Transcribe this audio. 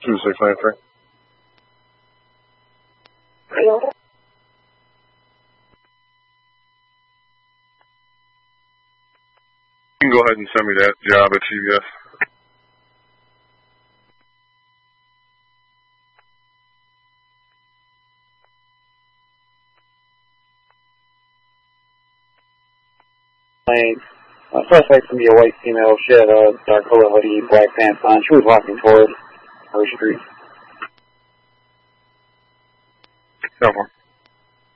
2693. You can go ahead and send me that job at CVS. Suspect can be a white female. She had a dark color hoodie, black pants on. She was walking toward her street. No more.